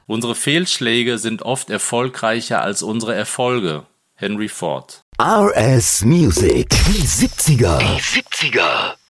Unsere Fehlschläge sind oft erfolgreicher als unsere Erfolge. Henry Ford. RS Music. Die 70er.